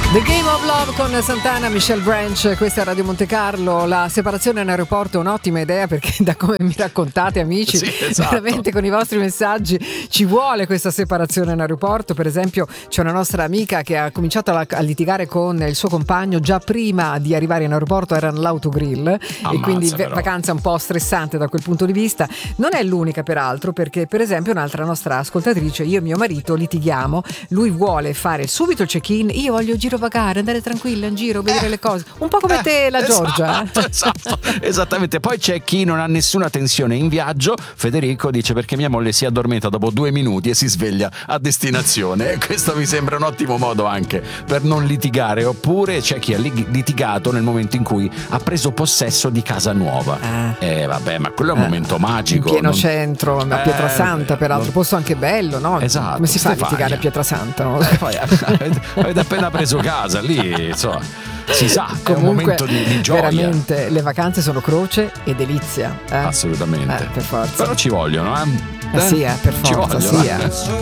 The Game of Love con Santana, Michelle Branch, questa è Radio Monte Carlo. La separazione in aeroporto è un'ottima idea, perché da come mi raccontate, amici, sì, esatto, veramente con i vostri messaggi ci vuole questa separazione in aeroporto. Per esempio c'è una nostra amica che ha cominciato a litigare con il suo compagno già prima di arrivare in aeroporto, era l'autogrill, e quindi vacanza un po' stressante da quel punto di vista. Non è l'unica peraltro, perché per esempio un'altra nostra ascoltatrice, io e mio marito litighiamo, lui vuole fare subito il check-in, io voglio girovagare, andare tranquilla in giro, vedere le cose, un po' come te la Giorgia. Esatto, esattamente. Poi c'è chi non ha nessuna tensione in viaggio. Federico dice: perché mia moglie si addormenta dopo 2 minuti e si sveglia a destinazione. E questo mi sembra un ottimo modo anche per non litigare. Oppure c'è chi ha litigato nel momento in cui ha preso possesso di casa nuova. Vabbè, ma quello è un momento magico. In pieno centro, a Pietrasanta, peraltro, posto anche bello, no? Esatto. Come si fa a litigare a Pietrasanta? No? Poi avete appena preso casa, lì insomma si sa, comunque, è un momento di gioia. Veramente le vacanze sono croce e delizia. Assolutamente. Per forza. Però ci vogliono, sì, per forza, ci vogliono, sì.